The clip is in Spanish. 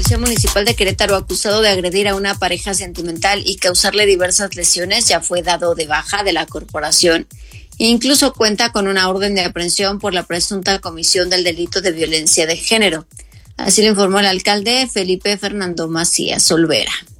Policía Municipal de Querétaro, acusado de agredir a una pareja sentimental y causarle diversas lesiones, ya fue dado de baja de la corporación. E incluso cuenta con una orden de aprehensión por la presunta comisión del delito de violencia de género. Así lo informó el alcalde Felipe Fernando Macías Olvera.